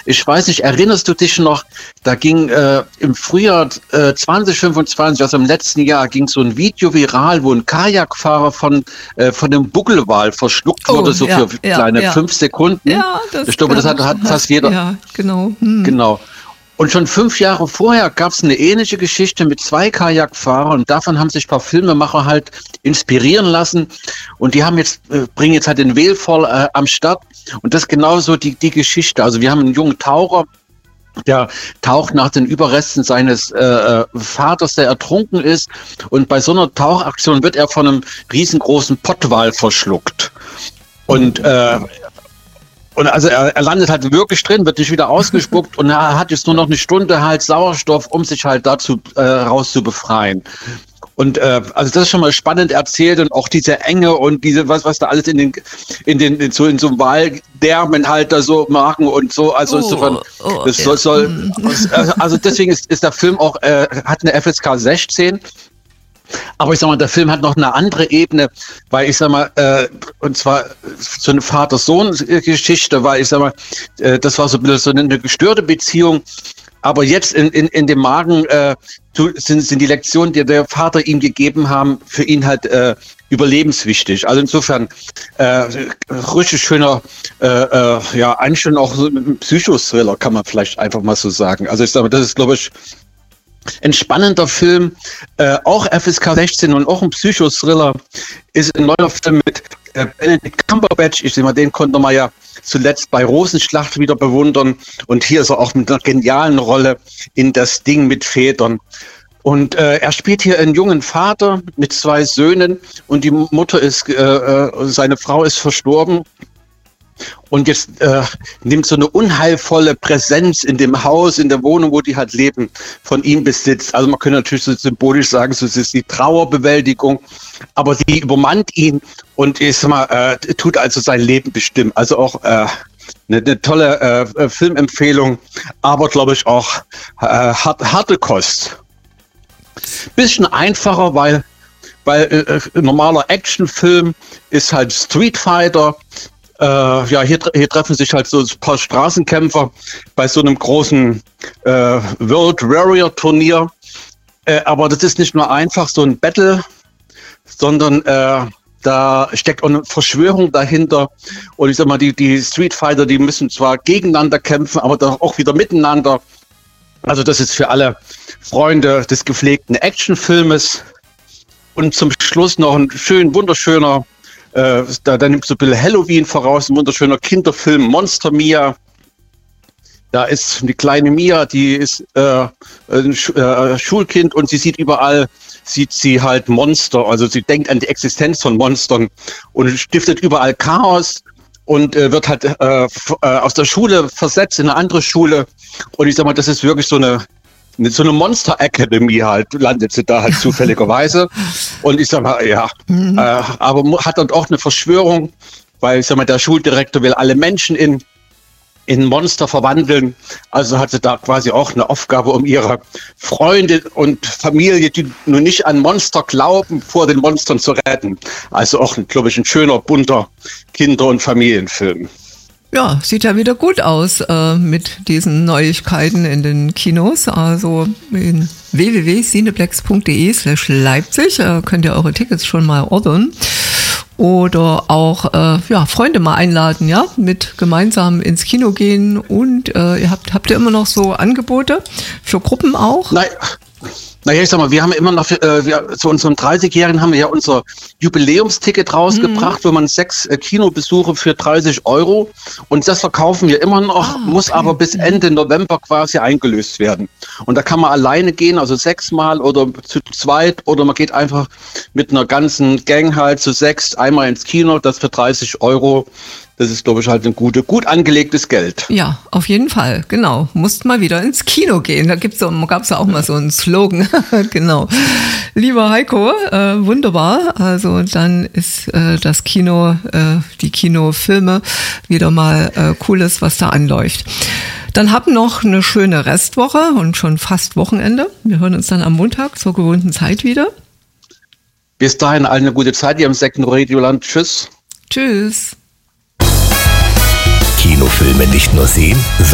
Ich weiß nicht, erinnerst du dich noch, da ging im Frühjahr 2025, also im letzten Jahr, ging so ein Video viral, wo ein Kajakfahrer von dem Buckelwal verschluckt wurde, so für kleine 5 Sekunden. Ja, ich glaube, das hat fast jeder. Ja, genau. Genau. Und schon 5 Jahre vorher gab es eine ähnliche Geschichte mit 2 Kajakfahrern und davon haben sich ein paar Filmemacher halt inspirieren lassen und die haben bringen jetzt halt den Whale am Start und das ist genauso die Geschichte. Also wir haben einen jungen Taucher, der taucht nach den Überresten seines Vaters, der ertrunken ist und bei so einer Tauchaktion wird er von einem riesengroßen Pottwal verschluckt. Und also er landet halt wirklich drin, wird nicht wieder ausgespuckt und er hat jetzt nur noch eine Stunde halt Sauerstoff, um sich halt dazu raus zu befreien. Und also das ist schon mal spannend erzählt und auch diese Enge und diese was da alles in so einem Waldärmen halt da so machen und so. Also insofern, also deswegen ist der Film auch hat eine FSK 16. Aber ich sag mal, der Film hat noch eine andere Ebene, weil ich sag mal, und zwar so eine Vater-Sohn-Geschichte, weil ich sag mal, das war so eine gestörte Beziehung. Aber jetzt in dem Magen sind die Lektionen, die der Vater ihm gegeben haben, für ihn halt überlebenswichtig. Also insofern richtig schöner, eigentlich schon auch so ein Psychothriller, kann man vielleicht einfach mal so sagen. Also ich sag mal, das ist, glaube ich, ein spannender Film, auch FSK 16 und auch ein Psychothriller, ist ein neuer Film mit Benedict Cumberbatch. Ich sag mal, den konnte man ja zuletzt bei Rosenschlacht wieder bewundern und hier ist er auch mit einer genialen Rolle in Das Ding mit Federn. Und er spielt hier einen jungen Vater mit 2 Söhnen und die Mutter seine Frau ist verstorben. Und jetzt nimmt so eine unheilvolle Präsenz in dem Haus, in der Wohnung, wo die halt leben, von ihm Besitz. Also man könnte natürlich so symbolisch sagen, so ist die Trauerbewältigung, aber die übermannt ihn und ich sag mal, tut also sein Leben bestimmen. Also auch eine tolle Filmempfehlung, aber glaube ich auch harte Kost. Bisschen einfacher, weil normaler Actionfilm ist halt Street Fighter. Hier treffen sich halt so ein paar Straßenkämpfer bei so einem großen World Warrior Turnier. Aber das ist nicht nur einfach so ein Battle, sondern da steckt auch eine Verschwörung dahinter. Und ich sag mal, die Street Fighter, die müssen zwar gegeneinander kämpfen, aber dann auch wieder miteinander. Also das ist für alle Freunde des gepflegten Actionfilmes. Und zum Schluss noch ein wunderschöner, da nimmt so ein bisschen Halloween voraus, ein wunderschöner Kinderfilm, Monster Mia. Da ist die kleine Mia, die ist ein Schulkind und sie sieht sie halt Monster. Also sie denkt an die Existenz von Monstern und stiftet überall Chaos und wird halt aus der Schule versetzt in eine andere Schule. Und ich sag mal, das ist wirklich so eine Monster Academy halt, landet sie da halt zufälligerweise. Und ich sag mal, aber hat dort auch eine Verschwörung, weil ich sag mal, der Schuldirektor will alle Menschen in Monster verwandeln. Also hat sie da quasi auch eine Aufgabe, um ihre Freunde und Familie, die nur nicht an Monster glauben, vor den Monstern zu retten. Also auch, glaube ich, ein schöner, bunter Kinder- und Familienfilm. Ja, sieht ja wieder gut aus mit diesen Neuigkeiten in den Kinos. Also in www.cineplex.de/Leipzig könnt ihr eure Tickets schon mal ordern. Oder auch Freunde mal einladen, ja, mit gemeinsam ins Kino gehen. Und habt ihr immer noch so Angebote für Gruppen auch? Nein. Naja, ich sag mal, wir haben immer noch, zu unserem 30-Jährigen haben wir ja unser Jubiläumsticket rausgebracht, wo man 6 Kinobesuche für 30 € und das verkaufen wir immer noch, muss aber bis Ende November quasi eingelöst werden. Und da kann man alleine gehen, also 6-mal oder zu zweit oder man geht einfach mit einer ganzen Gang halt zu 6 einmal ins Kino, das für 30 €. Das ist, glaube ich, halt ein gut angelegtes Geld. Ja, auf jeden Fall, genau. Musst mal wieder ins Kino gehen. Da gab's ja auch mal so einen Slogan. Genau. Lieber Heiko, wunderbar. Also dann ist das Kino, die Kinofilme wieder mal Cooles, was da anläuft. Dann habt noch eine schöne Restwoche und schon fast Wochenende. Wir hören uns dann am Montag zur gewohnten Zeit wieder. Bis dahin allen eine gute Zeit. Ihr im Second Radioland. Tschüss. Tschüss. Kinofilme nicht nur sehen,